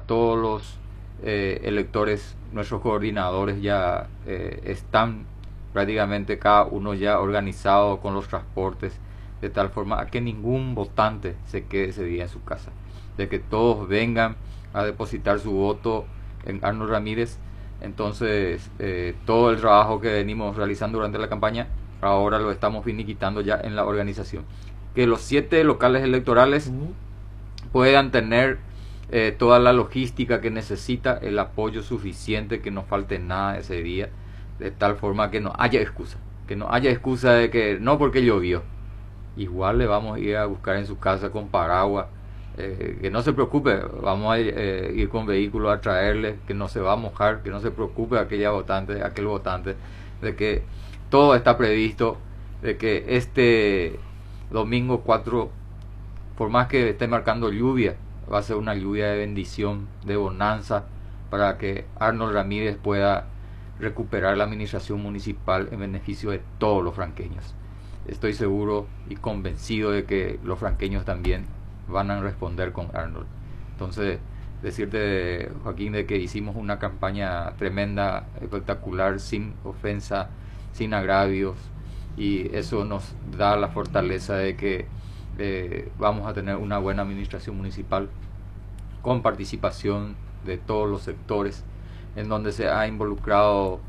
todos los electores, nuestros coordinadores ya están prácticamente cada uno ya organizado con los transportes, de tal forma a que ningún votante se quede ese día en su casa, de que todos vengan a depositar su voto en Arnold Ramírez. Entonces todo el trabajo que venimos realizando durante la campaña ahora lo estamos finiquitando ya en la organización, que los 7 locales electorales puedan tener toda la logística que necesita, el apoyo suficiente, que no falte nada ese día, de tal forma que no haya excusa de que no porque llovió. Igual le vamos a ir a buscar en su casa con paraguas, que no se preocupe, vamos a ir con vehículos a traerle, que no se va a mojar, que no se preocupe aquel votante, de que todo está previsto, de que este domingo 4, por más que esté marcando lluvia, va a ser una lluvia de bendición, de bonanza, para que Arnold Ramírez pueda recuperar la administración municipal en beneficio de todos los franqueños. Estoy seguro y convencido de que los franqueños también van a responder con Arnold. Entonces, decirte, Joaquín, de que hicimos una campaña tremenda, espectacular, sin ofensa, sin agravios, y eso nos da la fortaleza de que vamos a tener una buena administración municipal con participación de todos los sectores, en donde se ha involucrado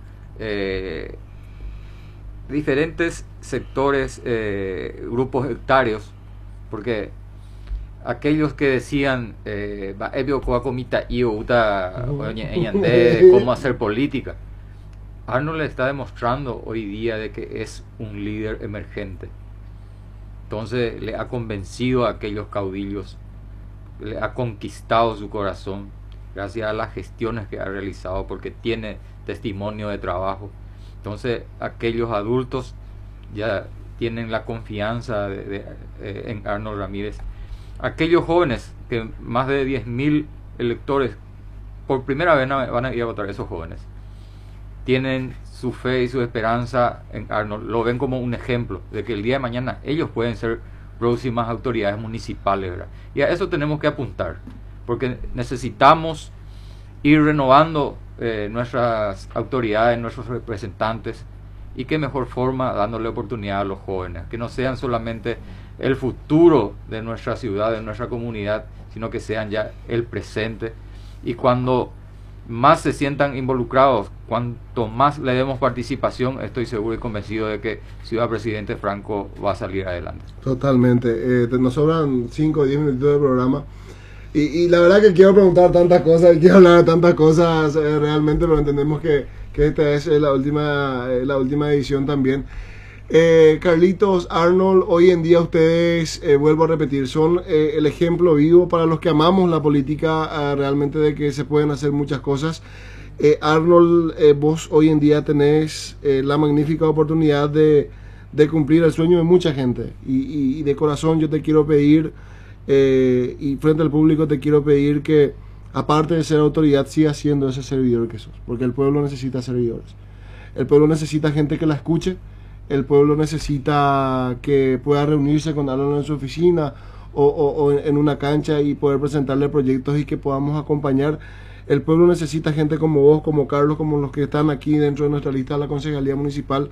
diferentes sectores, grupos hectáreos, porque aquellos que decían cómo hacer política, Arnold le está demostrando hoy día de que es un líder emergente. Entonces le ha convencido a aquellos caudillos, le ha conquistado su corazón gracias a las gestiones que ha realizado, porque tiene testimonio de trabajo. Entonces aquellos adultos ya tienen la confianza en Arnold Ramírez. Aquellos jóvenes, que más de 10.000 electores por primera vez van a ir a votar, esos jóvenes tienen su fe y su esperanza en Arnold, lo ven como un ejemplo de que el día de mañana ellos pueden ser próximas autoridades municipales, ¿verdad? Y a eso tenemos que apuntar, porque necesitamos ir renovando nuestras autoridades, nuestros representantes, y qué mejor forma dándole oportunidad a los jóvenes, que no sean solamente el futuro de nuestra ciudad, de nuestra comunidad, sino que sean ya el presente. Y cuando más se sientan involucrados, cuanto más le demos participación, estoy seguro y convencido de que Ciudad Presidente Franco va a salir adelante. Totalmente. Nos sobran 5 o 10 minutos de programa. Y la verdad que quiero preguntar tantas cosas, quiero hablar de tantas cosas realmente, pero entendemos que esta es la última edición también. Carlitos, Arnold, hoy en día ustedes, vuelvo a repetir, son el ejemplo vivo para los que amamos la política, realmente, de que se pueden hacer muchas cosas. Arnold, vos hoy en día tenés la magnífica oportunidad de cumplir el sueño de mucha gente, y de corazón yo te quiero pedir, y frente al público te quiero pedir que, aparte de ser autoridad, sigas siendo ese servidor que sos, porque el pueblo necesita servidores, el pueblo necesita gente que la escuche, el pueblo necesita que pueda reunirse con Arnold en su oficina o en una cancha y poder presentarle proyectos y que podamos acompañar. El pueblo necesita gente como vos, como Carlos, como los que están aquí dentro de nuestra lista de la Concejalía Municipal,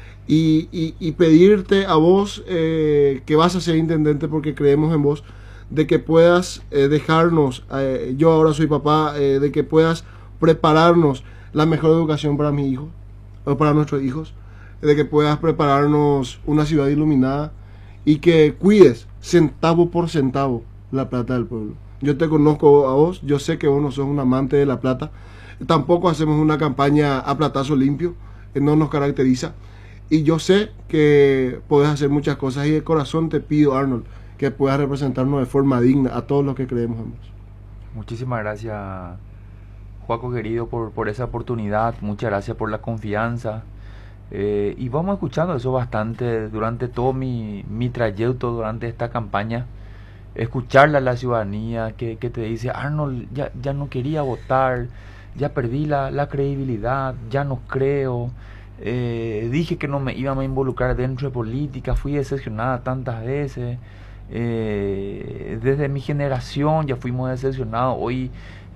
y pedirte a vos, que vas a ser intendente porque creemos en vos, de que puedas dejarnos, yo ahora soy papá, de que puedas prepararnos la mejor educación para mi hijo o para nuestros hijos, de que puedas prepararnos una ciudad iluminada y que cuides centavo por centavo la plata del pueblo. Yo te conozco a vos, yo sé que vos no sos un amante de la plata, tampoco hacemos una campaña a platazo limpio, no nos caracteriza, y yo sé que podés hacer muchas cosas, y de corazón te pido, Arnold, que puedas representarnos de forma digna a todos los que creemos en vos. Muchísimas gracias, Joaco querido, por esa oportunidad. Muchas gracias por la confianza. Y vamos escuchando eso bastante durante todo mi trayecto durante esta campaña. Escucharle a la ciudadanía que te dice: Arnold, ya no quería votar, ya perdí la credibilidad, ya no creo, dije que no me iba a involucrar dentro de política, fui decepcionada tantas veces, desde mi generación ya fuimos decepcionados, hoy